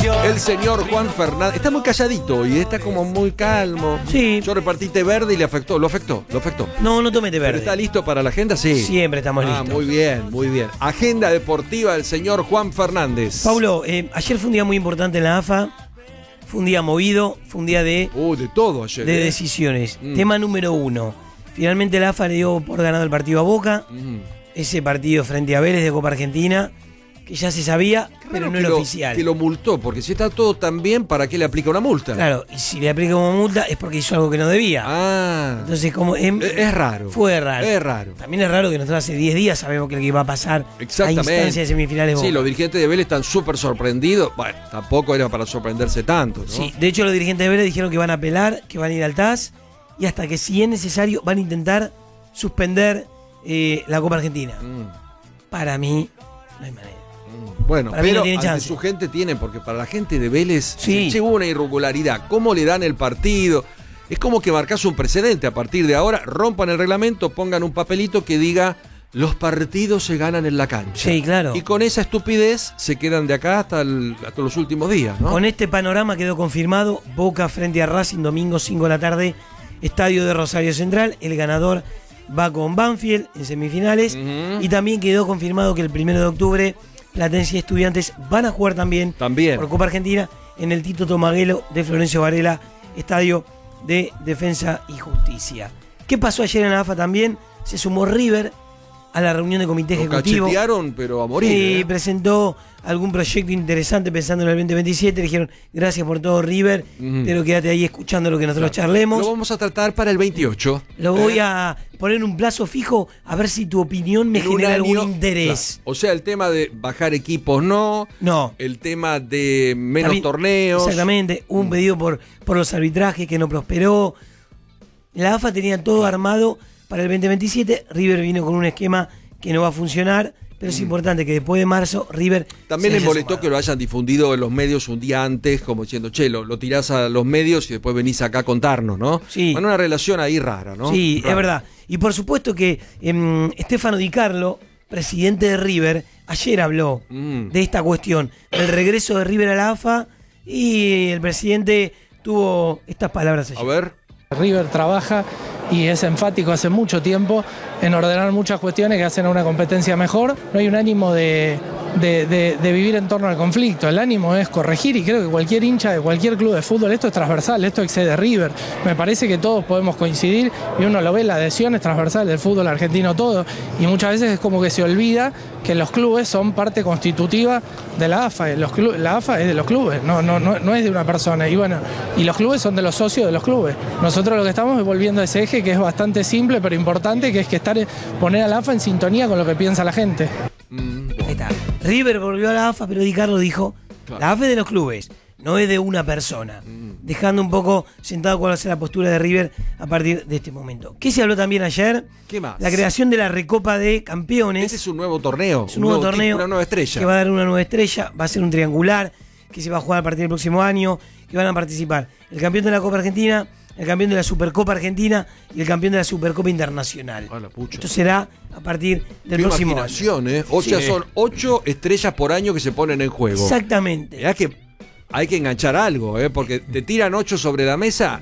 El señor Juan Fernández está muy calladito y está como muy calmo. Sí. Yo repartí té verde y le afectó. ¿Lo afectó? No tomé té ¿Pero verde. está listo para la agenda? Sí. Siempre estamos listos. Muy bien, muy bien. Agenda deportiva del señor Juan Fernández. Paulo, ayer fue un día muy importante en la AFA. Fue un día movido, fue un día de todo ayer. De decisiones. Tema número 1. Finalmente la AFA le dio por ganado el partido a Boca. Ese partido frente a Vélez de Copa Argentina, que ya se sabía, pero no era oficial. Que lo multó, porque si está todo tan bien, ¿para qué le aplica una multa? Claro, y si le aplica como multa es porque hizo algo que no debía. Entonces, como es raro. Fue raro. Es raro. También es raro que nosotros hace 10 días sabemos que iba a pasar a instancias de semifinales. Sí, los dirigentes de Vélez están súper sorprendidos. Bueno, tampoco era para sorprenderse tanto, ¿no? Sí, de hecho los dirigentes de Vélez dijeron que van a apelar, que van a ir al TAS y hasta que si es necesario van a intentar suspender la Copa Argentina. Para mí no hay manera. Bueno, para pero no tiene ante chance. su gente tiene, porque para la gente de Vélez sí. Llegó una irregularidad. ¿Cómo le dan el partido? Es como que marcas un precedente. A partir de ahora, rompan el reglamento, pongan un papelito que diga los partidos se ganan en la cancha. Sí, claro. Y con esa estupidez se quedan de acá hasta los últimos días, ¿no? Con este panorama quedó confirmado Boca frente a Racing, domingo 5 de la tarde, estadio de Rosario Central. El ganador va con Banfield en semifinales. Y también quedó confirmado que el 1 de octubre Platense y Estudiantes van a jugar también por Copa Argentina en el Tito Tomaguelo de Florencio Varela, estadio de Defensa y Justicia. ¿Qué pasó ayer en la AFA también? Se sumó River a la reunión de comité ejecutivo. Cachetearon, pero a morir. Y presentó algún proyecto interesante pensando en el 2027. Le dijeron, gracias por todo, River, pero quédate ahí escuchando lo que nosotros charlemos. Lo vamos a tratar para el 28. Lo voy a poner un plazo fijo a ver si tu opinión me genera algún interés. Claro. O sea, el tema de bajar equipos no. El tema de menos también, torneos. Exactamente. Un pedido por los arbitrajes que no prosperó. La AFA tenía todo armado para el 2027. River vino con un esquema que no va a funcionar. Pero es importante que después de marzo River... También les molestó que lo hayan difundido en los medios un día antes, como diciendo, che, lo tirás a los medios y después venís acá a contarnos, ¿no? Sí. Bueno, una relación ahí rara, ¿no? Sí, rara. Es verdad. Y por supuesto que Stefano Di Carlo, presidente de River, ayer habló de esta cuestión, del regreso de River a la AFA, y el presidente tuvo estas palabras ayer. A ver. River trabaja y es enfático hace mucho tiempo en ordenar muchas cuestiones que hacen a una competencia mejor. No hay un ánimo de vivir en torno al conflicto. El ánimo es corregir y creo que cualquier hincha de cualquier club de fútbol, esto es transversal, esto excede River. Me parece que todos podemos coincidir y uno lo ve, la adhesión es transversal del fútbol argentino todo, y muchas veces es como que se olvida que los clubes son parte constitutiva de la AFA. La AFA es de los clubes, no es de una persona, y bueno, y los clubes son de los socios de los clubes. Nosotros lo que estamos es volviendo a ese eje que es bastante simple pero importante, que es que poner a la AFA en sintonía con lo que piensa la gente. Ahí está. River volvió a la AFA, pero Di Carlo dijo, la AFA es de los clubes, no es de una persona. Dejando un poco sentado cuál va a ser la postura de River a partir de este momento. ¿Qué se habló también ayer? ¿Qué más? La creación de la Recopa de Campeones. Este es un nuevo torneo. Es un nuevo torneo. Una nueva estrella. Que va a dar una nueva estrella. Va a ser un triangular que se va a jugar a partir del próximo año. Que van a participar el campeón de la Copa Argentina, el campeón de la Supercopa Argentina y el campeón de la Supercopa Internacional. Esto será a partir del próximo año. O sea, son 8 estrellas por año que se ponen en juego. Exactamente. Es que hay que enganchar algo, porque te tiran 8 sobre la mesa.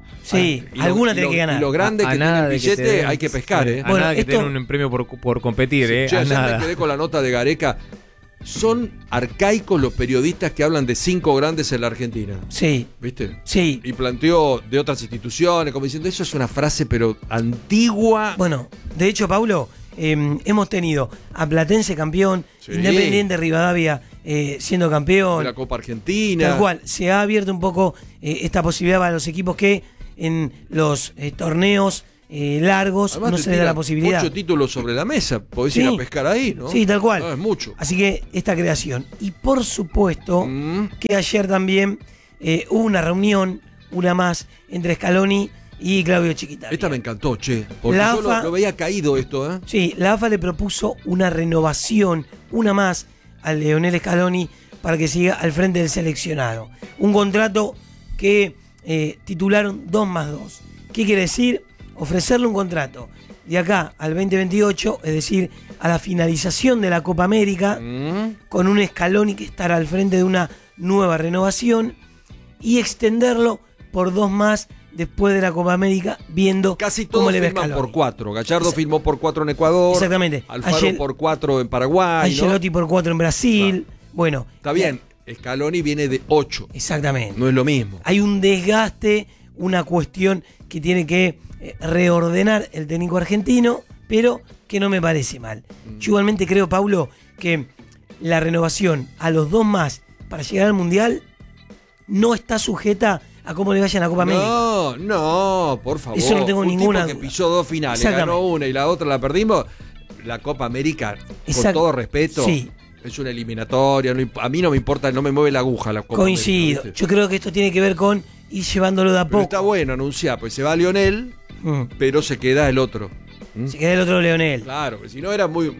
Sí, alguna tiene que ganar. Y lo grande que tiene el billete hay que pescar. A nada que tengan un premio por competir. Sí, a ayer nada. me quedé con la nota de Gareca. Son arcaicos los periodistas que hablan de 5 grandes en la Argentina. Sí. ¿Viste? Sí. Y planteó de otras instituciones, como diciendo, eso es una frase pero antigua. Bueno, de hecho, Paulo, hemos tenido a Platense campeón, Independiente Rivadavia siendo campeón. De la Copa Argentina. Tal cual, se ha abierto un poco esta posibilidad para los equipos que en los torneos largos. Además, no se les da la posibilidad. 8 títulos sobre la mesa, podés ir a pescar ahí, ¿no? Sí, tal cual. No, es mucho. Así que esta creación. Y por supuesto que ayer también hubo una reunión, una más, entre Scaloni y Claudio Chiquitapia. Esta me encantó, che. Porque la yo AFA, lo veía caído esto, ¿eh? Sí, la AFA le propuso una renovación, una más, a Leonel Scaloni para que siga al frente del seleccionado. Un contrato que titularon 2+2. ¿Qué quiere decir? Ofrecerle un contrato de acá al 2028, es decir, a la finalización de la Copa América, con un Scaloni que estará al frente de una nueva renovación y extenderlo por 2 más después de la Copa América, viendo casi cómo todos le ve firman Scaloni. por 4. Gallardo firmó por 4 en Ecuador. Exactamente. Alfaro por 4 en Paraguay. Ancelotti por 4 en Brasil. Claro. Bueno. Está bien. Scaloni viene de 8. Exactamente. No es lo mismo. Hay un desgaste, una cuestión que tiene que reordenar el técnico argentino, pero que no me parece mal. Yo igualmente creo, Paulo, que la renovación a los 2 más para llegar al Mundial no está sujeta a cómo le vaya en la Copa América. No, por favor. Eso no tengo ninguna tipo que duda. pisó 2 finales, ganó una y la otra la perdimos. La Copa América, con todo respeto, sí. Es una eliminatoria. A mí no me importa, no me mueve la aguja la Copa Coincido. América, yo creo que esto tiene que ver con ir llevándolo de a pero poco. está bueno anunciar, pues se va Lionel, pero se queda el otro. Se queda el otro Leonel. Claro, si no era muy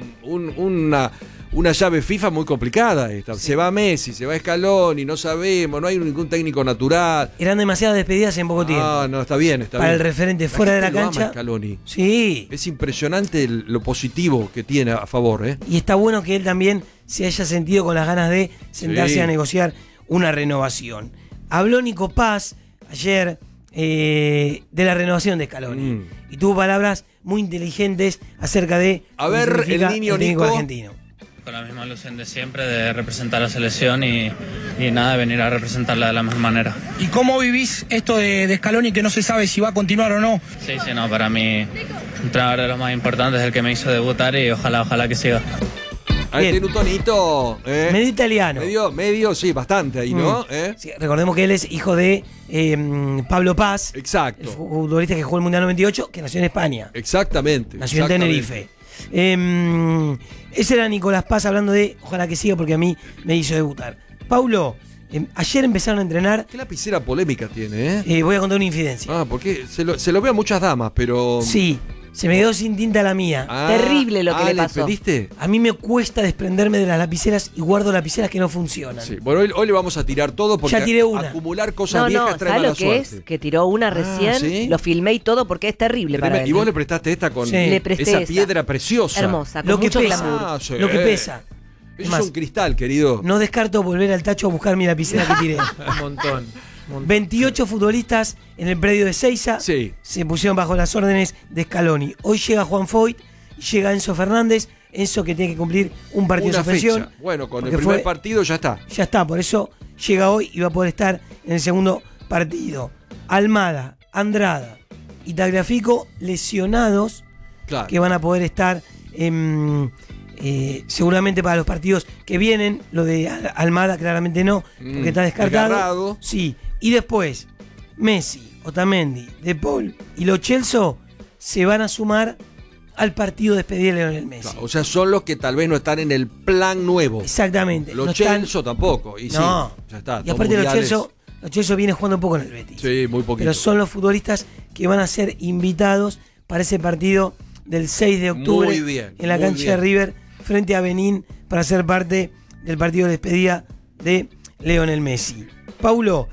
una llave FIFA muy complicada esta. Sí. Se va Messi, se va Scaloni, no sabemos, no hay ningún técnico natural. Eran demasiadas despedidas en poco tiempo. No, está bien. Para el referente fuera de la cancha. Scaloni. Sí. Es impresionante lo positivo que tiene a favor, ¿eh? Y está bueno que él también se haya sentido con las ganas de sentarse a negociar una renovación. Habló Nico Paz ayer de la renovación de Scaloni y tuvo palabras muy inteligentes acerca de a ver el niño técnico argentino. Con la misma ilusión de siempre de representar a la selección y nada, de venir a representarla de la mejor manera. ¿Y cómo vivís esto de Scaloni, que no se sabe si va a continuar o no? Sí, no, para mí un entrenador de los más importantes, el que me hizo debutar, y ojalá que siga. Ahí tiene un tonito. Medio italiano. Medio, sí, bastante ahí, ¿no? Sí, recordemos que él es hijo de Pablo Paz. Exacto. El futbolista que jugó el Mundial 98, que nació en España. Exactamente. Nació en Tenerife. Ese era Nicolás Paz hablando de ojalá que siga porque a mí me hizo debutar. Paulo, ayer empezaron a entrenar. ¿Qué lapicera polémica tiene, voy a contar una infidencia. Porque se lo veo a muchas damas, pero... Sí. Se me quedó sin tinta la mía. Terrible lo que le pasó. ¿Pediste? A mí me cuesta desprenderme de las lapiceras y guardo lapiceras que no funcionan. Sí. Bueno, hoy le vamos a tirar todo porque ya tiré una. Acumular cosas viejas trae ¿sabes mala lo que suerte. es? Que tiró una recién, ¿sí? Lo filmé y todo porque es terrible para él. ¿Y vos le prestaste esta con Le presté esa piedra preciosa? Hermosa, con lo que mucho pesa, glamour. Sí. Lo que pesa. Eso es un cristal, querido. No descarto volver al tacho a buscar mi lapicera que tiré. Un montón. 28 futbolistas en el predio de Seiza se pusieron bajo las órdenes de Scaloni. Hoy llega Juan Foyt, llega Enzo Fernández. Enzo que tiene que cumplir un partido de suspensión. Bueno, con el primer partido ya está. Ya está, por eso llega hoy y va a poder estar en el segundo partido. Almada, Andrada y Tagliafico lesionados, claro, que van a poder estar seguramente para los partidos que vienen. Lo de Almada claramente no, porque está descartado. Desgarrado. Sí. Y después, Messi, Otamendi, De Paul y Lo Celso se van a sumar al partido de despedida de Lionel Messi. Claro, o sea, son los que tal vez no están en el plan nuevo. Exactamente. Los no Celso tampoco. Y no. Sí, ya está. Y aparte Lo Celso viene jugando un poco en el Betis. Sí, muy poquito. Pero son los futbolistas que van a ser invitados para ese partido del 6 de octubre muy bien, en la cancha de River frente a Benín para ser parte del partido de despedida de Lionel Messi. Paulo,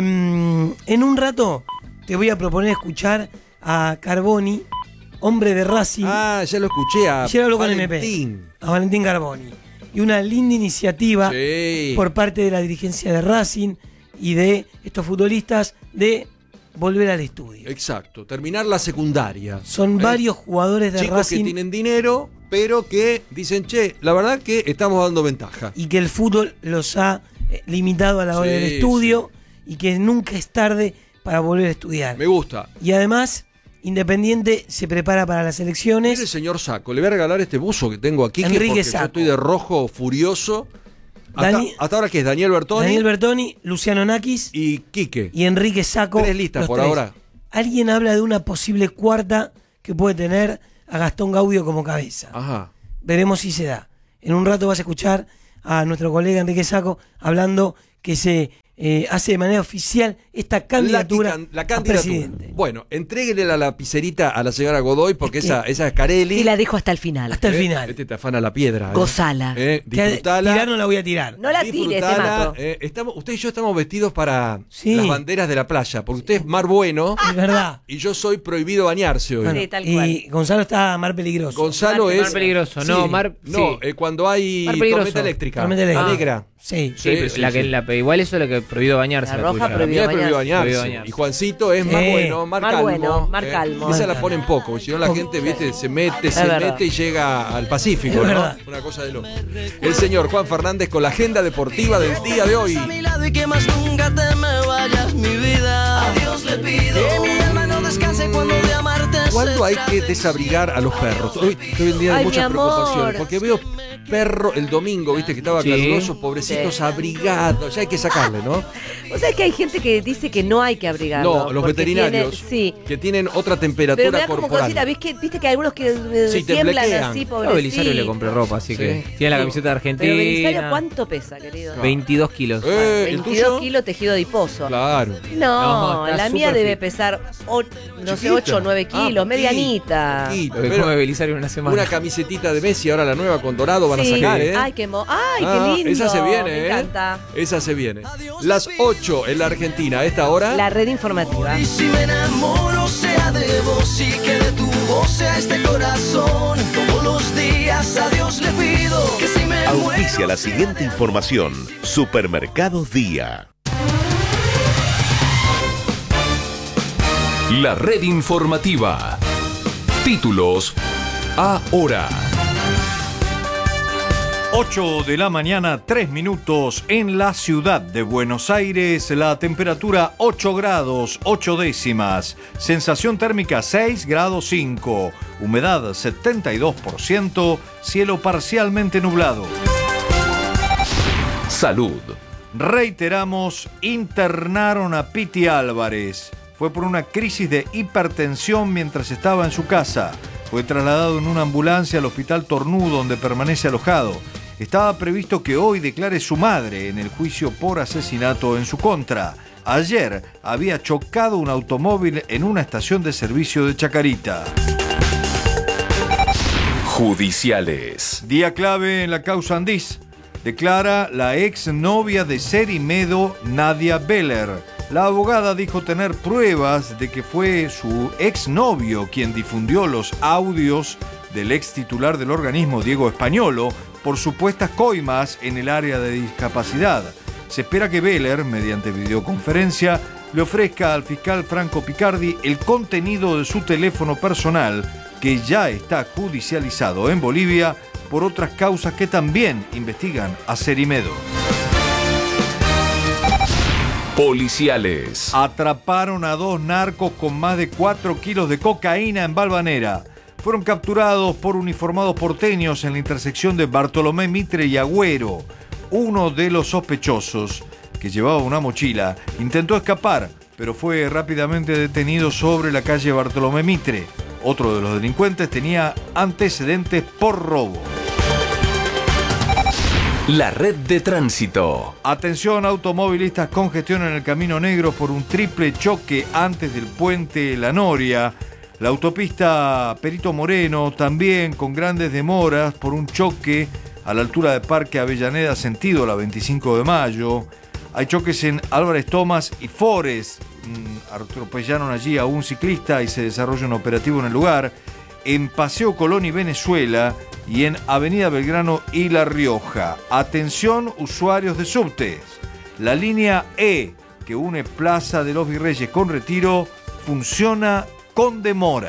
en un rato te voy a proponer escuchar a Carboni, hombre de Racing. Ya lo escuché a ayer habló con Valentín. MP, a Valentín Carboni. Y una linda iniciativa por parte de la dirigencia de Racing y de estos futbolistas de volver al estudio. Exacto, terminar la secundaria. Son varios jugadores de chicos Racing que tienen dinero, pero que dicen, che, la verdad que estamos dando ventaja. Y que el fútbol los ha limitado a la hora del estudio y que nunca es tarde para volver a estudiar. Me gusta. Y además, Independiente se prepara para las elecciones. Mire, señor Saco, le voy a regalar este buzo que tengo aquí, Enrique porque Sacco. yo estoy de rojo furioso. Hasta ahora que es Daniel Bertoni, Luciano Nakis y Quique. Y Enrique Sacco. 3 listas por ahora. Alguien habla de una posible cuarta que puede tener a Gastón Gaudio como cabeza. Ajá. Veremos si se da. En un rato vas a escuchar a nuestro colega Enrique Sacco hablando que se hace de manera oficial esta candidatura la a candidatura. presidente. Bueno, entréguele la lapicerita a la señora Godoy porque esa es Carelli. Y la dijo hasta el final. Hasta el final. Este te afana la piedra. Gozala. Disfrutala. Tirar no la voy a tirar. No la tires, te mato. Usted y yo estamos vestidos para Sí. las banderas de la playa, porque usted es mar bueno Es verdad. y yo soy prohibido bañarse hoy. Bueno, Sí, tal cual. y Gonzalo está mar peligroso. Gonzalo Mar es... Mar peligroso, Sí. no, mar... No, sí. cuando hay Mar peligroso. tormenta eléctrica. Tormenta eléctrica. Alegra. Sí. Igual eso es lo que prohibido bañarse. La roja tuya. prohibido La mía es prohibido bañarse. bañarse. Y Juancito es más bueno, más calmo. Bueno, más calmo. Esa la ponen poco, porque si no la gente, viste, se mete y llega al Pacífico, ¿no? verdad. Una cosa de loco. El señor Juan Fernández con la agenda deportiva del día de hoy. Y que más nunca te me vayas, mi vida. A Dios le pido que mi alma no descanse cuando de amarte. ¿Cuándo hay que desabrigar a los perros? Hoy en día hay Ay, muchas mi amor. preocupaciones, porque veo perro el domingo, viste, que estaba Sí. caluroso, pobrecitos, Sí. abrigados. Ya hay que sacarle, ¿no? O sea que hay gente que dice que no hay que abrigarlo. No, los porque veterinarios tiene- sí. que tienen otra temperatura Pero me da como corporal. cosita, viste que hay algunos que Sí, te tiemblan blequean. así, Yo a pobrecitos. Belisario le compré ropa, así que tiene la camiseta de Argentina. Pero Belisario, ¿cuánto pesa, querido? 22 kilos. ¿El 22 tuyo? kilos tejido adiposo. Claro. No, No, está la mía súper debe fit. pesar, no sé, Chiquita. 8 o 9 kilos, medianita. Poquito, Lo que pero come Belisario en una semana. una camisetita de Messi, ahora la nueva con dorado van Sí. a sacar, ¿eh? Ay, qué lindo. Esa se viene, Me ¿eh? encanta. Esa se viene. Las 8 en la Argentina, a esta hora. La red informativa. Y si me enamoro sea de vos y que de tu voz sea este corazón. Todos los días a Dios le pido que si me Auspicia la siguiente información. Supermercados Día. La red informativa. Títulos ahora. 8 de la mañana, 3 minutos en la ciudad de Buenos Aires. La temperatura 8 grados 8 décimas. Sensación térmica 6 grados 5. Humedad 72%. Cielo parcialmente nublado. Salud. Reiteramos, internaron a Piti Álvarez. Fue por una crisis de hipertensión mientras estaba en su casa. Fue trasladado en una ambulancia al Hospital Tornú, donde permanece alojado. Estaba previsto que hoy declare su madre en el juicio por asesinato en su contra. Ayer había chocado un automóvil en una estación de servicio de Chacarita. Judiciales. Día clave en la causa Andís. Declara la exnovia de Serimedo, Nadia Beller. La abogada dijo tener pruebas de que fue su exnovio quien difundió los audios del ex titular del organismo, Diego Españolo, por supuestas coimas en el área de discapacidad. Se espera que Beller, mediante videoconferencia, le ofrezca al fiscal Franco Picardi el contenido de su teléfono personal, que ya está judicializado en Bolivia por otras causas que también investigan a Serimedo. Policiales. Atraparon a 2 narcos con más de 4 kilos de cocaína en Balvanera. Fueron capturados por uniformados porteños en la intersección de Bartolomé Mitre y Agüero. Uno de los sospechosos, que llevaba una mochila, intentó escapar, pero fue rápidamente detenido sobre la calle Bartolomé Mitre. Otro de los delincuentes tenía antecedentes por robo. La red de tránsito. Atención, automovilistas, congestión en el Camino Negro por un triple choque antes del puente La Noria. La autopista Perito Moreno también con grandes demoras por un choque a la altura de Parque Avellaneda, sentido la 25 de mayo. Hay choques en Álvarez Tomás y Forest. Atropellaron allí a un ciclista y se desarrolla un operativo en el lugar. En Paseo Colón y Venezuela y en Avenida Belgrano y La Rioja. Atención, usuarios de subtes. La línea E, que une Plaza de los Virreyes con Retiro, funciona con demoras.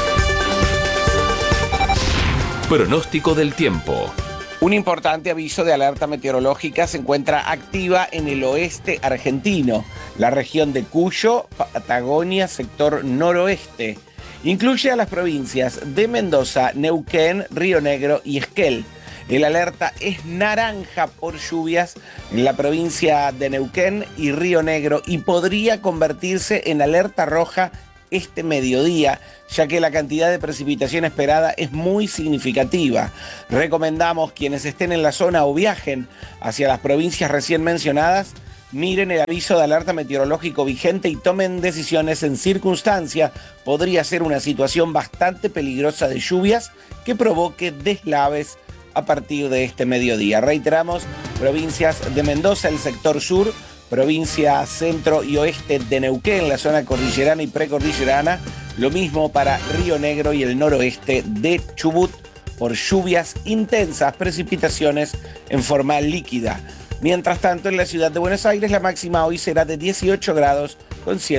Pronóstico del tiempo. Un importante aviso de alerta meteorológica se encuentra activa en el oeste argentino, la región de Cuyo, Patagonia, sector noroeste. Incluye a las provincias de Mendoza, Neuquén, Río Negro y Esquel. El alerta es naranja por lluvias en la provincia de Neuquén y Río Negro y podría convertirse en alerta roja este mediodía, ya que la cantidad de precipitación esperada es muy significativa. Recomendamos quienes estén en la zona o viajen hacia las provincias recién mencionadas, miren el aviso de alerta meteorológico vigente y tomen decisiones en circunstancia. Podría ser una situación bastante peligrosa de lluvias que provoque deslaves a partir de este mediodía. Reiteramos, provincias de Mendoza, el sector sur, provincia centro y oeste de Neuquén, la zona cordillerana y precordillerana, lo mismo para Río Negro y el noroeste de Chubut por lluvias intensas, precipitaciones en forma líquida. Mientras tanto, en la ciudad de Buenos Aires la máxima hoy será de 18 grados con cielo